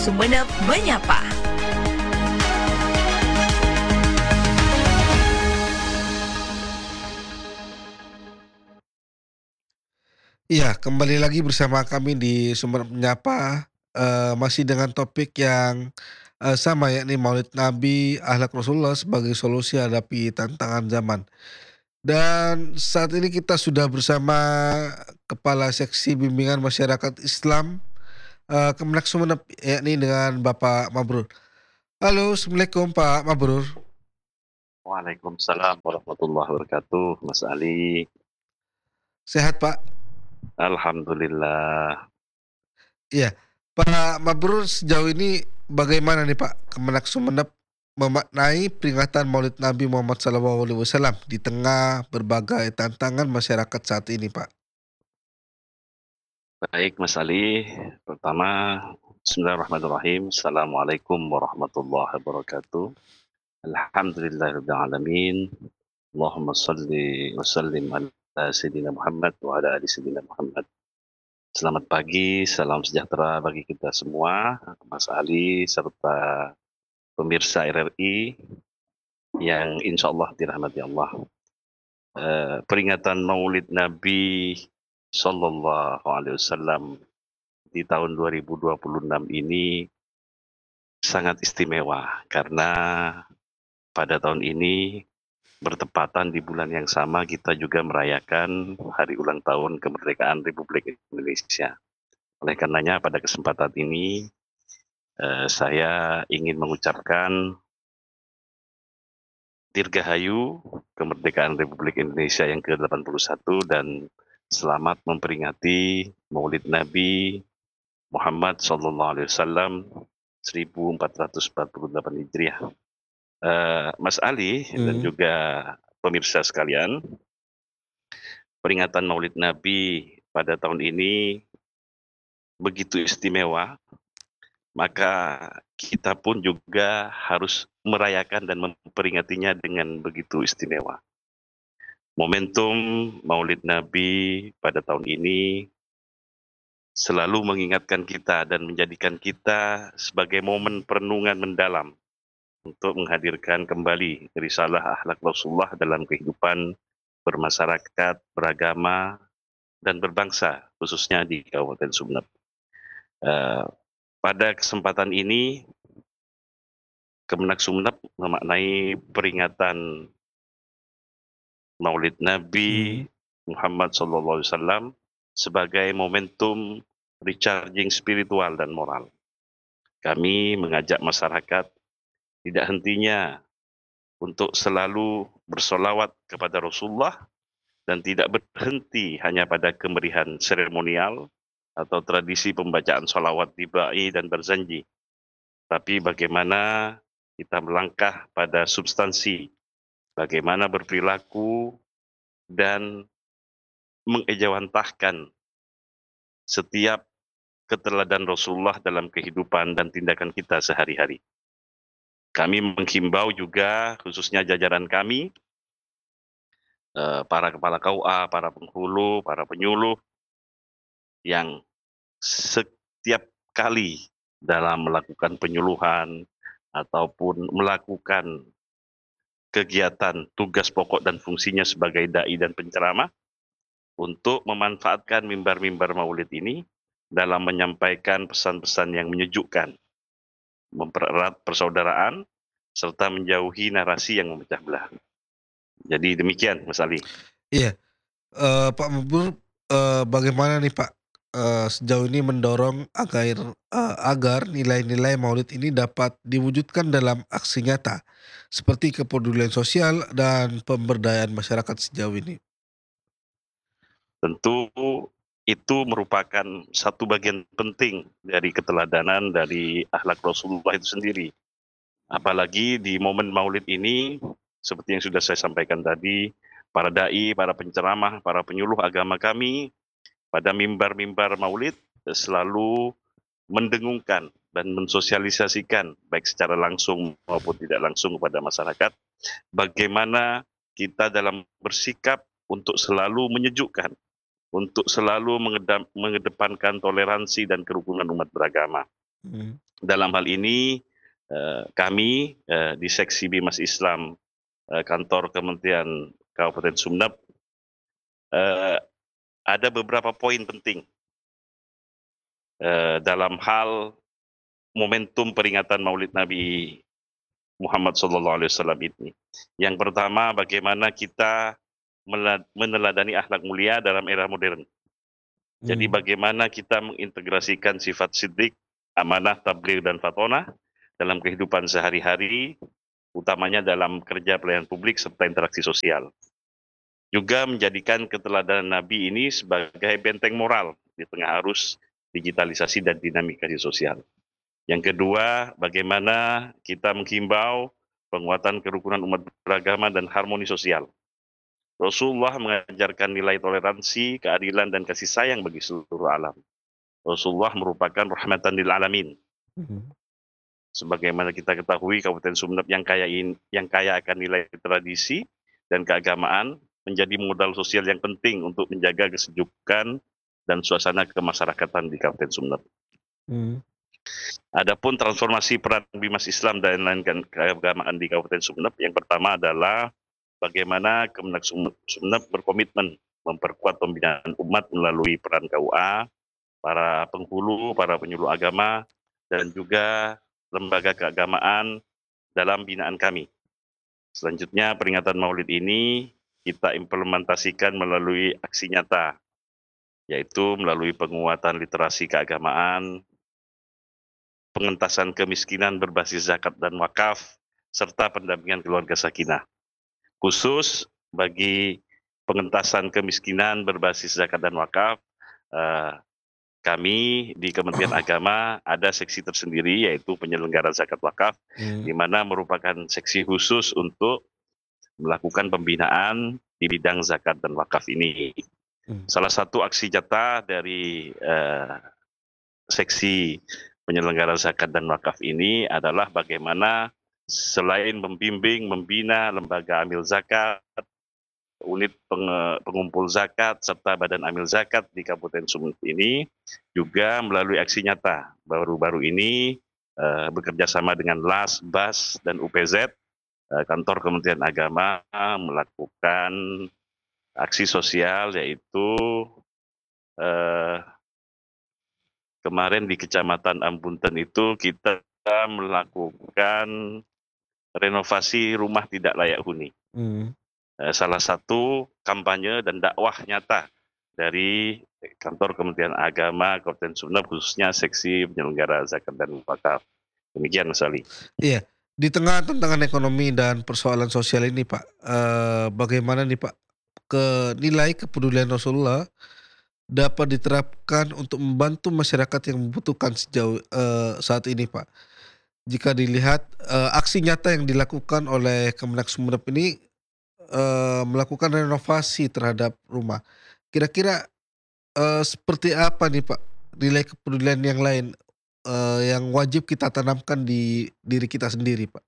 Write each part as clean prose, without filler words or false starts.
Sumeneb Menyapa. Iya, kembali lagi bersama kami di Sumber Menyapa, masih dengan topik yang, sama yakni Maulid Nabi, akhlak Rasulullah sebagai solusi hadapi tantangan zaman. Dan saat ini kita sudah bersama Kepala Seksi Bimbingan Masyarakat Islam, Kemenak Sumeneb, yakni dengan Bapak Mabrur. Halo, Assalamualaikum Pak Mabrur. Waalaikumsalam warahmatullahi wabarakatuh, Mas Ali. Sehat Pak? Alhamdulillah. Iya. Pak Mabrur, sejauh ini bagaimana nih Pak Kemenak Sumeneb memaknai peringatan Maulid Nabi Muhammad SAW di tengah berbagai tantangan masyarakat saat ini Pak? Baik, Mas Ali. Pertama, bismillahirrahmanirrahim. Assalamualaikum warahmatullahi wabarakatuh. Alhamdulillahirabbil alamin. Allahumma shalli wa sallim ala sayyidina Muhammad wa ala ali sayyidina Muhammad. Selamat pagi, salam sejahtera bagi kita semua, Mas Ali serta pemirsa RRI yang insya Allah dirahmati Allah. Peringatan Maulid Nabi Sallallahu Alaihi Wasallam di tahun 2026 ini sangat istimewa karena pada tahun ini bertepatan di bulan yang sama kita juga merayakan hari ulang tahun kemerdekaan Republik Indonesia. Oleh karenanya pada kesempatan ini saya ingin mengucapkan Dirgahayu kemerdekaan Republik Indonesia yang ke-81 dan selamat memperingati Maulid Nabi Muhammad Sallallahu Alaihi Wasallam 1448 Hijriah. Mas Ali dan juga pemirsa sekalian, peringatan Maulid Nabi pada tahun ini begitu istimewa, maka kita pun juga harus merayakan dan memperingatinya dengan begitu istimewa. Momentum Maulid Nabi pada tahun ini selalu mengingatkan kita dan menjadikan kita sebagai momen perenungan mendalam untuk menghadirkan kembali risalah akhlak Rasulullah dalam kehidupan bermasyarakat, beragama, dan berbangsa, khususnya di Kabupaten Sumeneb. Pada kesempatan ini, Kemenak Sumeneb memaknai peringatan Maulid Nabi Muhammad SAW sebagai momentum recharging spiritual dan moral. Kami mengajak masyarakat tidak hentinya untuk selalu bersolawat kepada Rasulullah dan tidak berhenti hanya pada kemerihan seremonial atau tradisi pembacaan solawat tibai dan berzanji. Tapi bagaimana kita melangkah pada substansi, bagaimana berperilaku dan mengejawantahkan setiap keteladanan Rasulullah dalam kehidupan dan tindakan kita sehari-hari. Kami menghimbau juga khususnya jajaran kami, para kepala KUA, para penghulu, para penyuluh, yang setiap kali dalam melakukan penyuluhan ataupun melakukan kegiatan tugas pokok dan fungsinya sebagai da'i dan penceramah untuk memanfaatkan mimbar-mimbar maulid ini dalam menyampaikan pesan-pesan yang menyejukkan, mempererat persaudaraan, serta menjauhi narasi yang memecah belah. Jadi demikian, Mas Ali. Iya, Pak Mabrur, bagaimana nih Pak, sejauh ini mendorong agar nilai-nilai Maulid ini dapat diwujudkan dalam aksi nyata, seperti kepedulian sosial dan pemberdayaan masyarakat sejauh ini? Tentu itu merupakan satu bagian penting dari keteladanan dari akhlak Rasulullah itu sendiri. Apalagi di momen Maulid ini, seperti yang sudah saya sampaikan tadi, para da'i, para penceramah, para penyuluh agama kami pada mimbar-mimbar Maulid selalu mendengungkan dan mensosialisasikan baik secara langsung maupun tidak langsung kepada masyarakat bagaimana kita dalam bersikap untuk selalu menyejukkan, untuk selalu mengedepankan toleransi dan kerukunan umat beragama. Dalam hal ini, kami, di Seksi Bimas Islam, Kantor Kementerian Kabupaten Sumeneb, eee, ada beberapa poin penting, dalam hal momentum peringatan Maulid Nabi Muhammad SAW ini. Yang pertama, bagaimana kita meneladani akhlak mulia dalam era modern. Jadi Mmm, bagaimana kita mengintegrasikan sifat siddiq, amanah, tabligh, dan fatonah dalam kehidupan sehari-hari, utamanya dalam kerja pelayanan publik serta interaksi sosial. Juga menjadikan keteladanan Nabi ini sebagai benteng moral di tengah arus digitalisasi dan dinamika sosial. Yang kedua, bagaimana kita menghimbau penguatan kerukunan umat beragama dan harmoni sosial. Rasulullah mengajarkan nilai toleransi, keadilan, dan kasih sayang bagi seluruh alam. Rasulullah merupakan rahmatan lil alamin. mhm, Sebagaimana kita ketahui, Kabupaten Sumeneb yang kaya akan nilai tradisi dan keagamaan menjadi modal sosial yang penting untuk menjaga kesejukan dan suasana kemasyarakatan di Kabupaten Sumeneb. mmm, Adapun transformasi peran Bimas Islam dan lain keagamaan di Kabupaten Sumeneb, yang pertama adalah bagaimana Kemenak Sumeneb berkomitmen memperkuat pembinaan umat melalui peran KUA, para penghulu, para penyuluh agama, dan juga lembaga keagamaan dalam binaan kami. Selanjutnya, peringatan Maulid ini kita implementasikan melalui aksi nyata, yaitu melalui penguatan literasi keagamaan, pengentasan kemiskinan berbasis zakat dan wakaf, serta pendampingan keluarga sakinah. Khusus bagi pengentasan kemiskinan berbasis zakat dan wakaf, eh, kami di Kementerian Agama ada seksi tersendiri, yaitu penyelenggara zakat wakaf, mmm, di mana merupakan seksi khusus untuk melakukan pembinaan di bidang zakat dan wakaf ini. mmm, Salah satu aksi nyata dari seksi penyelenggara zakat dan wakaf ini adalah bagaimana selain membimbing, membina lembaga amil zakat, unit pengumpul zakat, serta badan amil zakat di Kabupaten Sumeneb ini, juga melalui aksi nyata baru-baru ini bekerja sama dengan LAS, BAS, dan UPZ, Kantor Kementerian Agama melakukan aksi sosial, yaitu eh, kemarin di Kecamatan Ambunten itu kita melakukan renovasi rumah tidak layak huni. mmm, Salah satu kampanye dan dakwah nyata dari Kantor Kementerian Agama Kabupaten Sumeneb, khususnya seksi penyelenggara zakat dan wakaf. Demikian Mas Ali. iya. Di tengah tantangan ekonomi dan persoalan sosial ini Pak, bagaimana nih Pak, nilai kepedulian Rasulullah dapat diterapkan untuk membantu masyarakat yang membutuhkan saat ini Pak? Jika dilihat, aksi nyata yang dilakukan oleh Kemenak Sumeneb ini, melakukan renovasi terhadap rumah. Kira-kira, seperti apa nih Pak, nilai kepedulian yang lain, yang wajib kita tanamkan di diri kita sendiri Pak?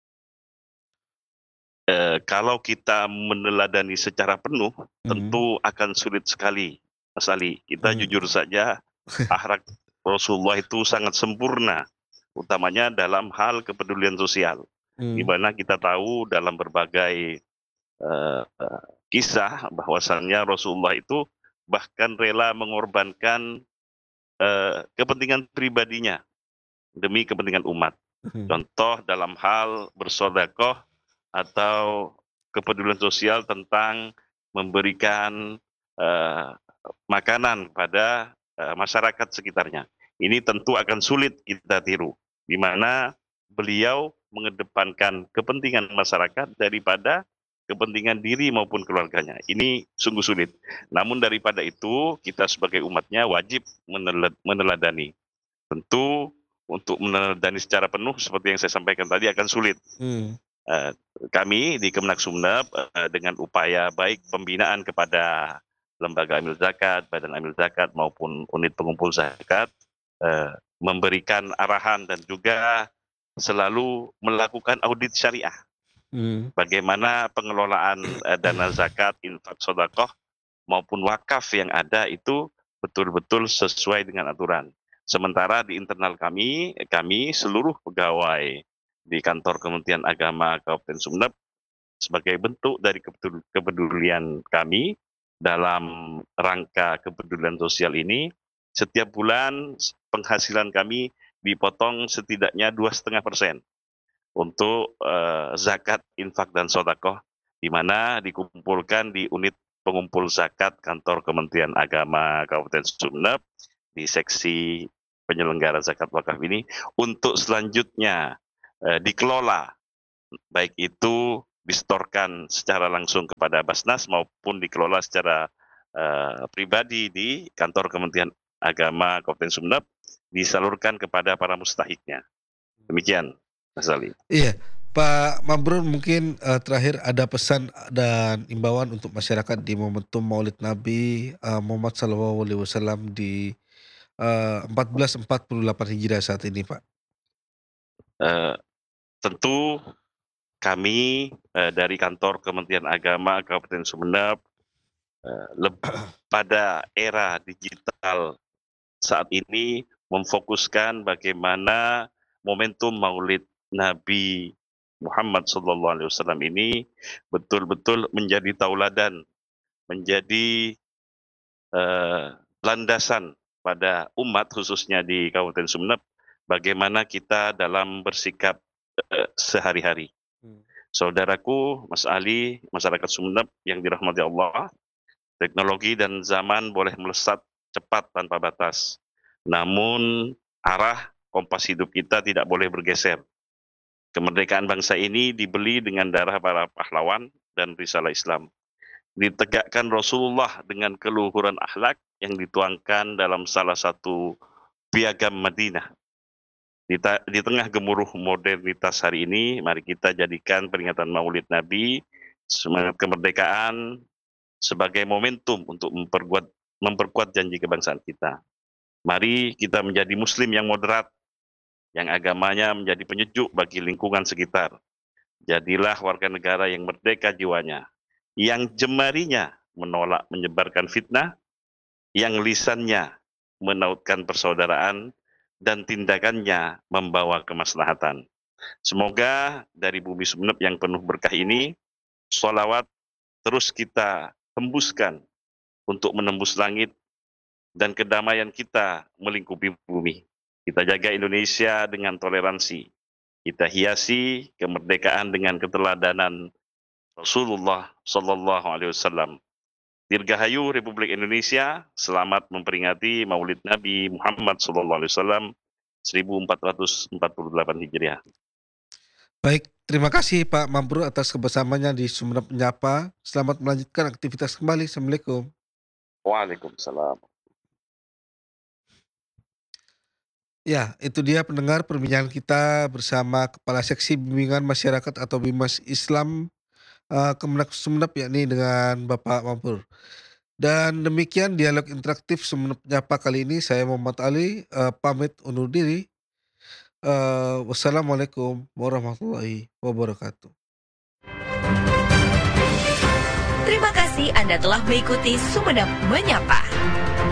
Kalau kita meneladani secara penuh, Mhm, tentu akan sulit sekali, Mas Ali. Kita jujur mmm, saja, akhlak Rasulullah itu sangat sempurna, utamanya dalam hal kepedulian sosial. Di mmm, mana kita tahu dalam berbagai kisah bahwasannya Rasulullah itu bahkan rela mengorbankan kepentingan pribadinya demi kepentingan umat. mhm, Contoh dalam hal bersedekah atau kepedulian sosial tentang memberikan eh, makanan pada masyarakat sekitarnya. Ini tentu akan sulit kita tiru, di mana beliau mengedepankan kepentingan masyarakat daripada kepentingan diri maupun keluarganya. Ini sungguh sulit. Namun daripada itu, kita sebagai umatnya wajib meneladani. Tentu untuk meneladani secara penuh seperti yang saya sampaikan tadi akan sulit. mmm, Eh, Kami di Kemenak Sumeneb dengan upaya baik pembinaan kepada lembaga amil zakat, badan amil zakat maupun unit pengumpul zakat, memberikan arahan dan juga selalu melakukan audit syariah. mmm, Bagaimana pengelolaan dana zakat, infak, sodakoh maupun wakaf yang ada itu betul-betul sesuai dengan aturan. Sementara di internal kami seluruh pegawai di kantor Kementerian Agama Kabupaten Sumeneb sebagai bentuk dari kepedulian kami dalam rangka kepedulian sosial ini, setiap bulan penghasilan kami dipotong setidaknya 2,5% untuk zakat, infak, dan sodakoh, di mana dikumpulkan di unit pengumpul zakat kantor Kementerian Agama Kabupaten Sumeneb di seksi penyelenggara zakat wakaf ini untuk selanjutnya dikelola, baik itu disetorkan secara langsung kepada Basnas maupun dikelola secara pribadi di kantor Kementerian Agama Kabupaten Sumeneb, disalurkan kepada para mustahiknya. Demikian, Mas Ali. Iya, Pak Mabrur mungkin, terakhir ada pesan dan imbauan untuk masyarakat di momentum Maulid Nabi, Muhammad SAW di, 1448 Hijriah saat ini, Pak. Eh, Tentu kami dari kantor Kementerian Agama Kabupaten Sumeneb pada era digital saat ini memfokuskan bagaimana momentum Maulid Nabi Muhammad SAW ini betul-betul menjadi tauladan, menjadi landasan pada umat khususnya di Kabupaten Sumeneb, bagaimana kita dalam bersikap sehari-hari. Saudaraku, Mas Ali, masyarakat Sumeneb yang dirahmati Allah, teknologi dan zaman boleh melesat cepat tanpa batas. Namun arah kompas hidup kita tidak boleh bergeser. Kemerdekaan bangsa ini dibeli dengan darah para pahlawan dan risalah Islam. Ditegakkan Rasulullah dengan keluhuran akhlak yang dituangkan dalam salah satu piagam Madinah. Di tengah gemuruh modernitas hari ini, mari kita jadikan peringatan Maulid Nabi, semangat kemerdekaan, sebagai momentum untuk memperkuat janji kebangsaan kita. Mari kita menjadi muslim yang moderat, yang agamanya menjadi penyejuk bagi lingkungan sekitar. Jadilah warga negara yang merdeka jiwanya, yang jemarinya menolak menyebarkan fitnah, yang lisannya menautkan persaudaraan, dan tindakannya membawa kemaslahatan. Semoga dari bumi Sumeneb yang penuh berkah ini, sholawat terus kita hembuskan untuk menembus langit dan kedamaian kita melingkupi bumi. Kita jaga Indonesia dengan toleransi. Kita hiasi kemerdekaan dengan keteladanan Rasulullah Sallallahu Alaihi Wasallam. Dirgahayu Republik Indonesia, selamat memperingati Maulid Nabi Muhammad Sallallahu Alaihi Wasallam 1448 Hijriah. Baik, terima kasih Pak Mabrur atas kebersamaannya di Sumeneb Menyapa. Selamat melanjutkan aktivitas kembali. Assalamualaikum. Waalaikumsalam. Ya, itu dia pendengar perbincangan kita bersama Kepala Seksi Bimbingan Masyarakat atau Bimas Islam Kemenak Sumeneb, yakni dengan Bapak Mabrur. Dan demikian dialog interaktif Sumeneb Menyapa kali ini. Saya Muhammad Ali, pamit undur diri. Wassalamualaikum warahmatullahi wabarakatuh. Terima kasih Anda telah mengikuti Sumeneb Menyapa.